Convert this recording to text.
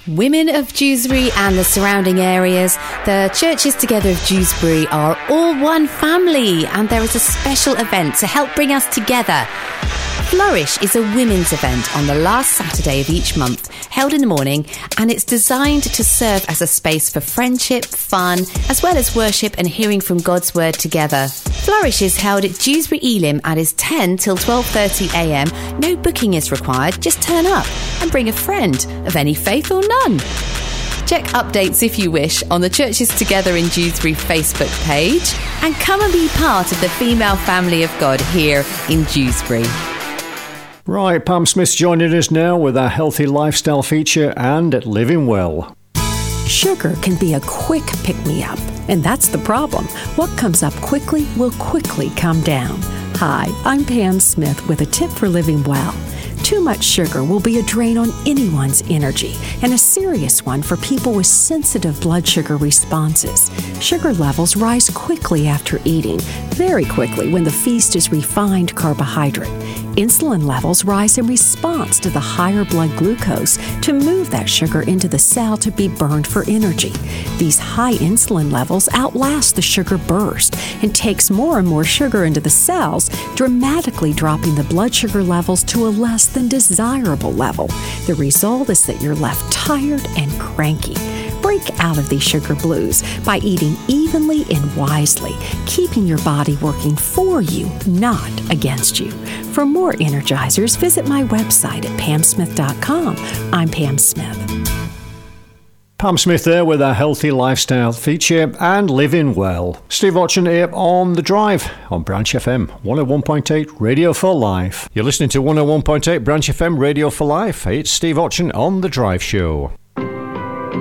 Women of Dewsbury and the surrounding areas, the Churches Together of Dewsbury are all one family, and there is a special event to help bring us together. Flourish is a women's event on the last Saturday of each month, held in the morning, and it's designed to serve as a space for friendship, fun, as well as worship and hearing from God's Word together. Flourish is held at Dewsbury Elim and is 10 till 12:30am. No booking is required, just turn up and bring a friend of any faith or none. Check updates if you wish on the Churches Together in Dewsbury Facebook page, and come and be part of the female family of God here in Dewsbury. Right, Pam Smith's joining us now with our healthy lifestyle feature and Living Well. Sugar can be a quick pick-me-up, and that's the problem. What comes up quickly will quickly come down. Hi, I'm Pam Smith with a tip for living well. Too much sugar will be a drain on anyone's energy, and a serious one for people with sensitive blood sugar responses. Sugar levels rise quickly after eating, very quickly when the feast is refined carbohydrate. Insulin levels rise in response to the higher blood glucose to move that sugar into the cell to be burned for energy. These high insulin levels outlast the sugar burst and takes more and more sugar into the cells, dramatically dropping the blood sugar levels to a less than desirable level. The result is that you're left tired and cranky. Break out of these sugar blues by eating evenly and wisely, keeping your body working for you, not against you. For more Energizers, visit my website at pamsmith.com. I'm Pam Smith. Pam Smith there with our healthy lifestyle feature and Living Well. Steve Otchen here on The Drive on Branch FM 101.8 Radio for Life. You're listening to 101.8 Branch FM Radio for Life. It's Steve Otchen on The Drive Show.